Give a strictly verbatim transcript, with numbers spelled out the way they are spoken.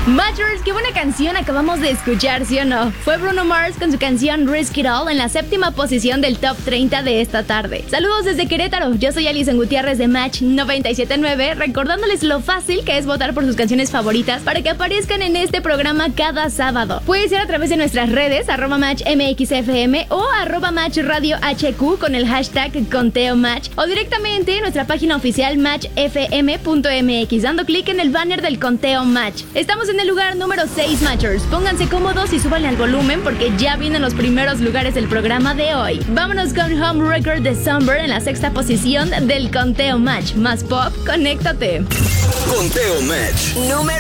Matchers, qué buena canción acabamos de escuchar, ¿sí o no? Fue Bruno Mars con su canción Risk It All en la séptima posición del Top treinta de esta tarde. Saludos desde Querétaro, yo soy Alison Gutiérrez de Match noventa y siete punto nueve, recordándoles lo fácil que es votar por sus canciones favoritas para que aparezcan en este programa cada sábado. Puede ser a través de nuestras redes, arroba Match M X F M o arroba Match Radio H Q con el hashtag Conteo Match, o directamente en nuestra página oficial match f m punto m x, dando clic en el banner del Conteo Match. Estamos en el lugar número seis, Matchers. Pónganse cómodos y súbanle al volumen porque ya vienen los primeros lugares del programa de hoy. Vámonos con Home Record de Summer en la sexta posición del Conteo Match. Más pop, conéctate. Conteo Match número